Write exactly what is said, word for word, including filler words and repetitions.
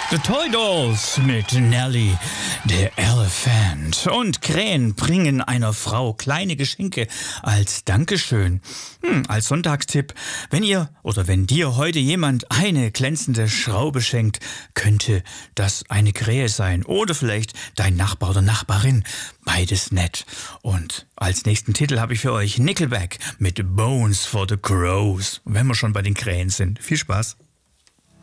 The Toy Dolls mit Nelly, der Elephant. Und Krähen bringen einer Frau kleine Geschenke als Dankeschön. Hm, als Sonntagstipp, wenn ihr oder wenn dir heute jemand eine glänzende Schraube schenkt, könnte das eine Krähe sein oder vielleicht dein Nachbar oder Nachbarin. Beides nett. Und als nächsten Titel habe ich für euch Nickelback mit Bones for the Crows. Wenn wir schon bei den Krähen sind. Viel Spaß.